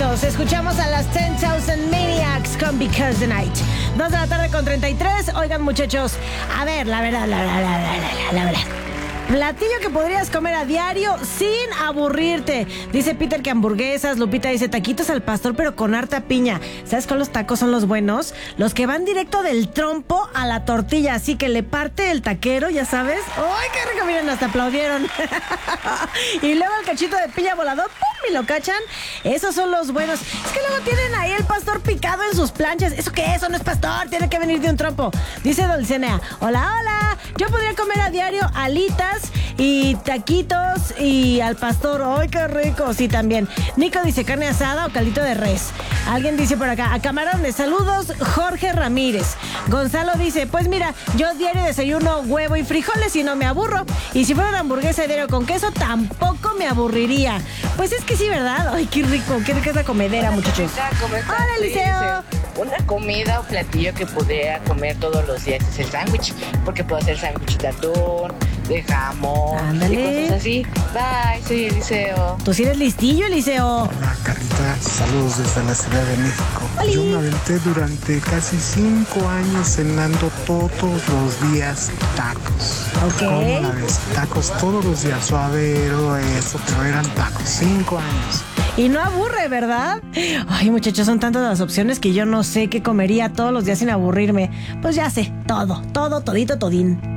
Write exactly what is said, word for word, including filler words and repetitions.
besos. Escuchamos a las ten thousand Maniacs con Because the Night. Dos de la tarde con treinta y tres. Oigan, muchachos, a ver, la verdad, la verdad, la verdad, la verdad. Platillo que podrías comer a diario sin aburrirte. Dice Peter que hamburguesas. Lupita dice taquitos al pastor, pero con harta piña. ¿Sabes cuáles tacos son los buenos? Los que van directo del trompo a la tortilla. Así que le parte el taquero, ya sabes. ¡Ay, qué rico! Miren, hasta aplaudieron. Y luego el cachito de piña volador, ¡pum! Y lo cachan. Esos son los buenos. Es que luego tienen ahí el pastor picado en sus planchas. ¿Eso qué es? Eso no es pastor. Tiene que venir de un trompo. Dice Dulcinea. Hola, hola. Yo podría comer a diario alitas y taquitos y al pastor. ¡Ay, qué rico! Sí, también. Nico dice carne asada o caldito de res. Alguien dice por acá, a camarones. Saludos, Jorge Ramírez. Gonzalo dice, pues mira, yo diario desayuno huevo y frijoles y no me aburro. Y si fuera una hamburguesa de diario con queso, tampoco me aburriría. Pues es que sí, ¿verdad? ¡Ay, qué rico! ¡Qué rica esa comedera, muchachos! ¡Hola, Eliseo! Una comida o platillo que podría comer todos los días es el sándwich, porque puedo hacer sándwich de atún, de jamón, ándale, y cosas así. Bye, soy Eliseo. ¿Tú sí eres listillo, Eliseo? Hola, Carlita. Saludos desde la Ciudad de México. ¡Holi! Yo me aventé durante casi cinco años cenando todos los días tacos. Ok. ¿Cómo la ves? Tacos todos los días, suadero, eso, pero eran tacos. Cinco años. Y no aburre, ¿verdad? Ay, muchachos, son tantas las opciones que yo no sé qué comería todos los días sin aburrirme. Pues ya sé, todo, todo, todito, todín.